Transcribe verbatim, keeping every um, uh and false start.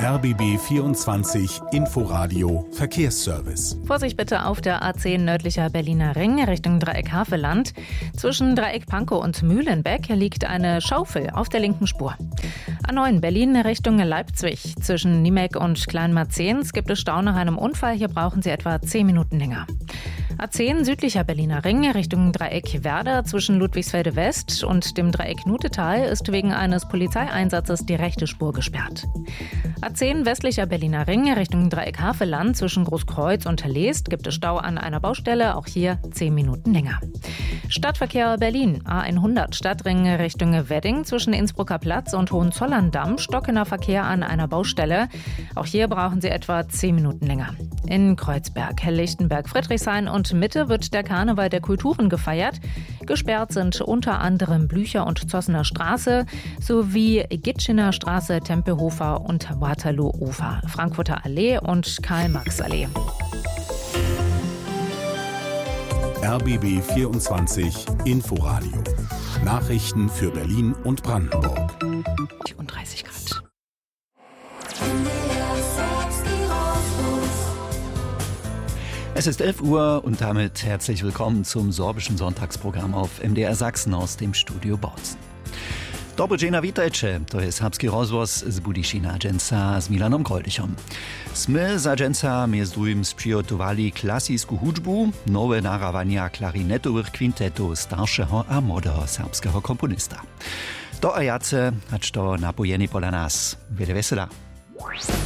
R B B vierundzwanzig Inforadio Verkehrsservice. Vorsicht bitte auf der A zehn nördlicher Berliner Ring Richtung Dreieck Havelland. Zwischen Dreieck Pankow und Mühlenbeck liegt eine Schaufel auf der linken Spur. A neun Berlin Richtung Leipzig. Zwischen Niemek und Kleinmarzens gibt es Stau nach einem Unfall. Hier brauchen Sie etwa zehn Minuten länger. A zehn südlicher Berliner Ring Richtung Dreieck Werder. Zwischen Ludwigsfelde West und dem Dreieck Nutetal ist wegen eines Polizeieinsatzes die rechte Spur gesperrt. A zehn westlicher Berliner Ring Richtung Dreieck Havelland. Zwischen Großkreuz und Leest gibt es Stau an einer Baustelle. Auch hier zehn Minuten länger. Stadtverkehr Berlin. A hundert Stadtring Richtung Wedding. Zwischen Innsbrucker Platz und Hohenzollern-Damm stockender Verkehr an einer Baustelle. Auch hier brauchen Sie etwa zehn Minuten länger. In Kreuzberg, Lichtenberg, Friedrichshain und Mitte wird der Karneval der Kulturen gefeiert. Gesperrt sind unter anderem Blücher und Zossener Straße sowie Gitschiner Straße, Tempelhofer und Waterloo-Ufer, Frankfurter Allee und Karl-Marx-Allee. R B B vierundzwanzig Inforadio. Nachrichten für Berlin und Brandenburg. Und dreißig Grad. Es ist elf Uhr und damit herzlich willkommen zum sorbischen Sonntagsprogramm auf M D R Sachsen aus dem Studio Bautzen. Dobro dzień witajcie, to jest Habski rozwoz z Budyszina Agenca z Milanom Koldychom. Sme z Agenca między drugim sprzygotowali klasicką hudżbu, nowe narawania klarinetowych kwintetów starszego a młodego serbskiego komponista. To a jace, acz to napojeni pola nas. Wiele wesela.